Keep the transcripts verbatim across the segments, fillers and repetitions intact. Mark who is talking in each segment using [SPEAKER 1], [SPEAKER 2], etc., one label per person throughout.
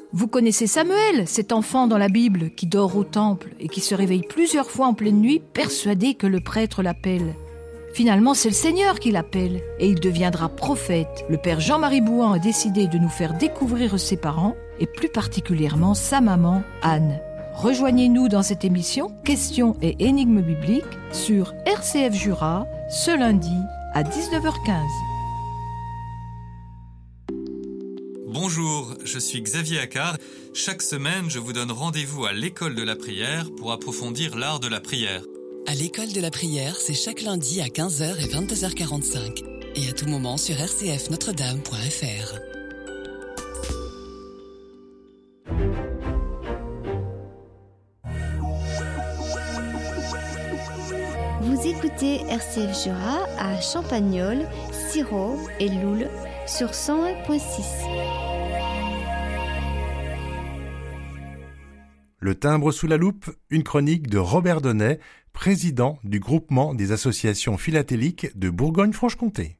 [SPEAKER 1] Vous connaissez Samuel, cet enfant dans la Bible qui dort au temple et qui se réveille plusieurs fois en pleine nuit, persuadé que le prêtre l'appelle. Finalement, c'est le Seigneur qui l'appelle et il deviendra prophète. Le père Jean-Marie Bouhan a décidé de nous faire découvrir ses parents et plus particulièrement sa maman, Anne. Rejoignez-nous dans cette émission Questions et énigmes bibliques sur R C F Jura ce lundi à dix-neuf heures quinze.
[SPEAKER 2] Bonjour, je suis Xavier Accard. Chaque semaine, je vous donne rendez-vous à l'école de la prière pour approfondir l'art de la prière.
[SPEAKER 3] À l'école de la prière, c'est chaque lundi à quinze heures et vingt-deux heures quarante-cinq. Et à tout moment sur r c f notre dame point f r.
[SPEAKER 4] Vous écoutez R C F Jura à Champagnole, Sirop et Loul sur cent un point six.
[SPEAKER 5] Le timbre sous la loupe, une chronique de Robert Donnet, président du groupement des associations philatéliques de Bourgogne-Franche-Comté.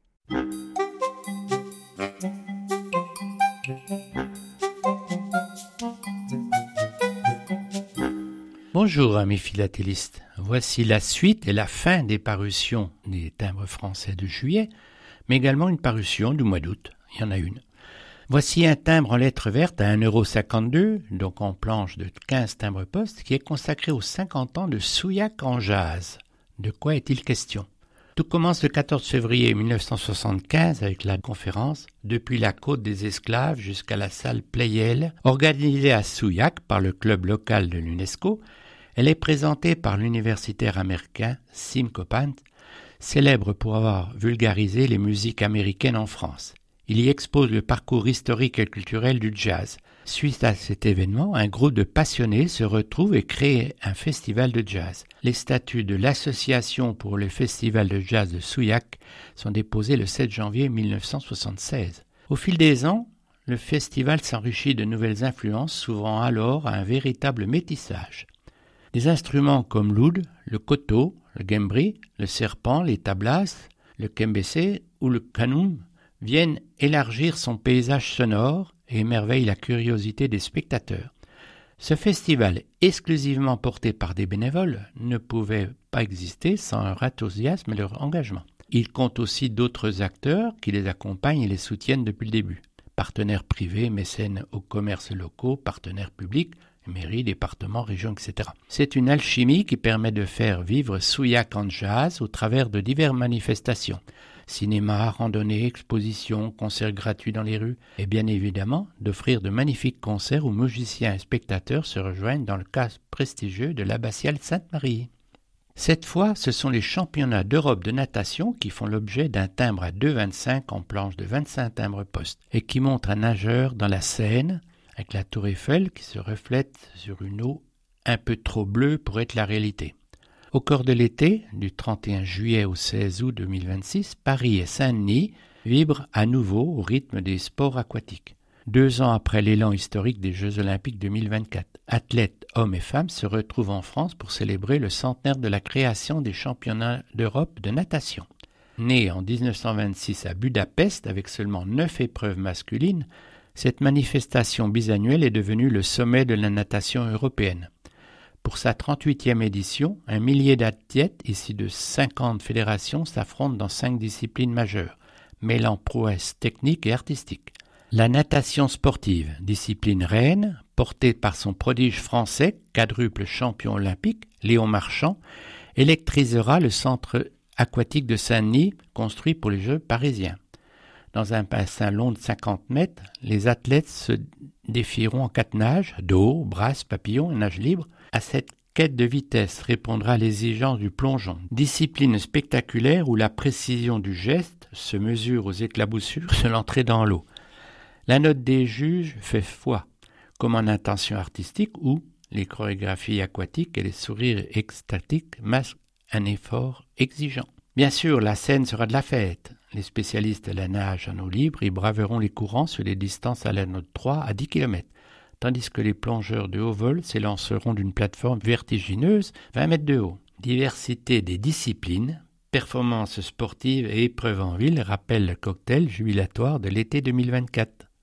[SPEAKER 6] Bonjour amis philatélistes, voici la suite et la fin des parutions des timbres français de juillet, mais également une parution du mois d'août, il y en a une. Voici un timbre en lettres vertes à un euro cinquante-deux, donc en planche de quinze timbres-poste, qui est consacré aux cinquante ans de Souillac en jazz. De quoi est-il question ? Tout commence le quatorze février mille neuf cent soixante-quinze avec la conférence « Depuis la côte des esclaves jusqu'à la salle Pleyel » organisée à Souillac par le club local de l'UNESCO. Elle est présentée par l'universitaire américain Sim Copant, célèbre pour avoir vulgarisé les musiques américaines en France. Il y expose le parcours historique et culturel du jazz. Suite à cet événement, un groupe de passionnés se retrouve et crée un festival de jazz. Les statuts de l'Association pour le Festival de Jazz de Souillac sont déposés le sept janvier mille neuf cent soixante-seize. Au fil des ans, le festival s'enrichit de nouvelles influences, s'ouvrant alors à un véritable métissage. Des instruments comme l'oud, le koto, le gembri, le serpent, les tablas, le kembessé ou le kanoum viennent élargir son paysage sonore et émerveillent la curiosité des spectateurs. Ce festival, exclusivement porté par des bénévoles, ne pouvait pas exister sans leur enthousiasme et leur engagement. Il compte aussi d'autres acteurs qui les accompagnent et les soutiennent depuis le début. Partenaires privés, mécènes aux commerces locaux, partenaires publics, mairies, départements, régions, et cetera. C'est une alchimie qui permet de faire vivre Souillac en jazz au travers de diverses manifestations. Cinéma, randonnées, expositions, concerts gratuits dans les rues et bien évidemment d'offrir de magnifiques concerts où musiciens et spectateurs se rejoignent dans le cadre prestigieux de l'abbatiale Sainte-Marie. Cette fois, ce sont les championnats d'Europe de natation qui font l'objet d'un timbre à deux virgule vingt-cinq en planche de vingt-cinq timbres-poste et qui montre un nageur dans la Seine avec la tour Eiffel qui se reflète sur une eau un peu trop bleue pour être la réalité. Au cours de l'été, du trente et un juillet au seize août deux mille vingt-six, Paris et Saint-Denis vibrent à nouveau au rythme des sports aquatiques. Deux ans après l'élan historique des Jeux Olympiques deux mille vingt-quatre, athlètes, hommes et femmes se retrouvent en France pour célébrer le centenaire de la création des championnats d'Europe de natation. Née en dix-neuf cent vingt-six à Budapest avec seulement neuf épreuves masculines, cette manifestation bisannuelle est devenue le sommet de la natation européenne. Pour sa trente-huitième édition, un millier d'athlètes issus de cinquante fédérations s'affrontent dans cinq disciplines majeures, mêlant prouesses techniques et artistiques. La natation sportive, discipline reine, portée par son prodige français, quadruple champion olympique, Léon Marchand, électrisera le centre aquatique de Saint-Denis, construit pour les Jeux parisiens. Dans un bassin long de cinquante mètres, les athlètes se défieront en quatre nages, dos, brasse, papillon et nage libre. À cette quête de vitesse répondra l'exigence du plongeon, discipline spectaculaire où la précision du geste se mesure aux éclaboussures de l'entrée dans l'eau. La note des juges fait foi, comme en intention artistique où les chorégraphies aquatiques et les sourires extatiques masquent un effort exigeant. Bien sûr, la scène sera de la fête. Les spécialistes de la nage en eau libre y braveront les courants sur les distances allant de trois à dix kilomètres, tandis que les plongeurs de haut vol s'élanceront d'une plateforme vertigineuse vingt mètres de haut. Diversité des disciplines, performances sportives et épreuves en ville rappellent le cocktail jubilatoire de l'été deux mille vingt-quatre.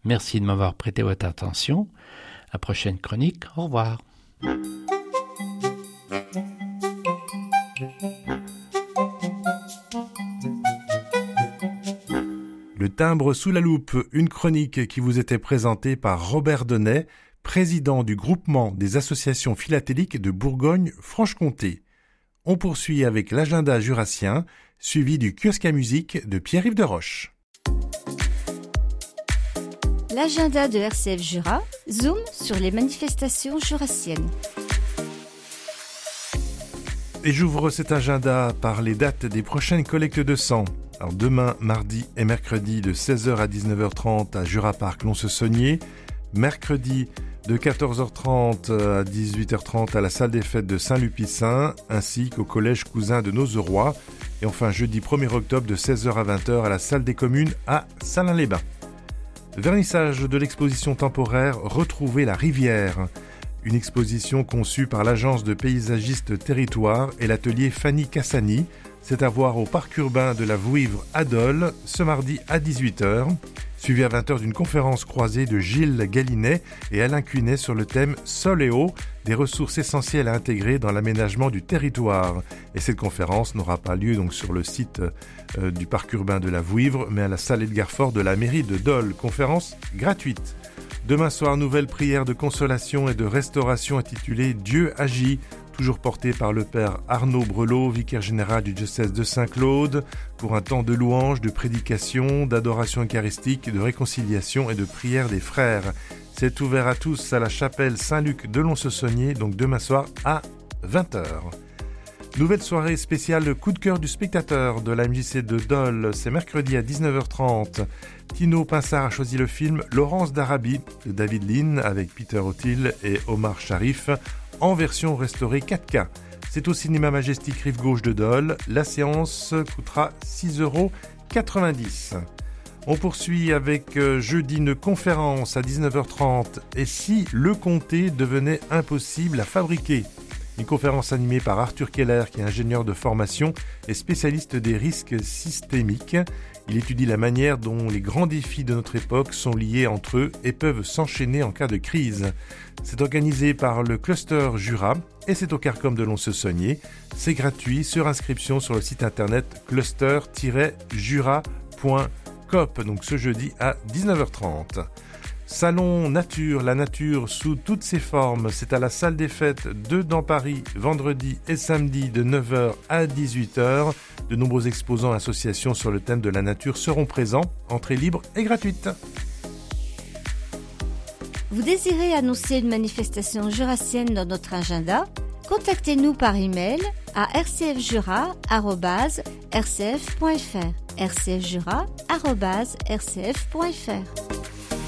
[SPEAKER 6] Merci de m'avoir prêté votre attention. À prochaine chronique. Au revoir.
[SPEAKER 5] Le timbre sous la loupe, une chronique qui vous était présentée par Robert Donnet, président du groupement des associations philatéliques de Bourgogne-Franche-Comté. On poursuit avec l'agenda jurassien, suivi du kiosque à musique de Pierre-Yves Deroche.
[SPEAKER 4] L'agenda de R C F Jura zoom sur les manifestations jurassiennes.
[SPEAKER 5] Et j'ouvre cet agenda par les dates des prochaines collectes de sang. Alors demain, mardi et mercredi de seize heures à dix-neuf heures trente à Jura Parc Lons-Saunier. Mercredi de quatorze heures trente à dix-huit heures trente à la salle des fêtes de Saint-Lupicin, ainsi qu'au collège cousin de Nozeroy. Et enfin jeudi premier octobre de seize heures à vingt heures à la salle des communes à Salins-les-Bains. Vernissage de l'exposition temporaire Retrouver la rivière. Une exposition conçue par l'agence de paysagistes Territoire et l'atelier Fanny Cassani. C'est à voir au parc urbain de la Vouivre à Dole, ce mardi à dix-huit heures, suivi à vingt heures d'une conférence croisée de Gilles Gallinet et Alain Cuinet sur le thème Sol et eau, des ressources essentielles à intégrer dans l'aménagement du territoire. Et cette conférence n'aura pas lieu donc sur le site euh, du parc urbain de la Vouivre, mais à la salle Edgar Faure de la mairie de Dole. Conférence gratuite. Demain soir, nouvelle prière de consolation et de restauration intitulée Dieu agit, toujours portée par le père Arnaud Brelot, vicaire général du diocèse de Saint-Claude, pour un temps de louange, de prédication, d'adoration eucharistique, de réconciliation et de prière des frères. C'est ouvert à tous à la chapelle Saint-Luc de Lons-Saunier, donc demain soir à vingt heures. Nouvelle soirée spéciale coup de cœur du spectateur de la M J C de Dole, c'est mercredi à dix-neuf heures trente. Tino Pinsard a choisi le film Laurence d'Arabie de David Lean avec Peter O'Toole et Omar Sharif en version restaurée quatre K. C'est au cinéma Majestic Rive Gauche de Dole. La séance coûtera six euros quatre-vingt-dix. On poursuit avec euh, jeudi une conférence à dix-neuf heures trente. Et si le comté devenait impossible à fabriquer ? Une conférence animée par Arthur Keller, qui est ingénieur de formation et spécialiste des risques systémiques. Il étudie la manière dont les grands défis de notre époque sont liés entre eux et peuvent s'enchaîner en cas de crise. C'est organisé par le Cluster Jura et c'est au Carcom de Lons-Saunier. C'est gratuit sur inscription sur le site internet cluster tiret jura point coop, donc ce jeudi à dix-neuf heures trente. Salon Nature, la nature sous toutes ses formes, c'est à la salle des fêtes de dans Paris, vendredi et samedi de neuf heures à dix-huit heures. De nombreux exposants et associations sur le thème de la nature seront présents, entrée libre et gratuite.
[SPEAKER 4] Vous désirez annoncer une manifestation jurassienne dans notre agenda ? Contactez-nous par email à r c f jura arobase r c f point f r r c f jura arobase r c f point f r.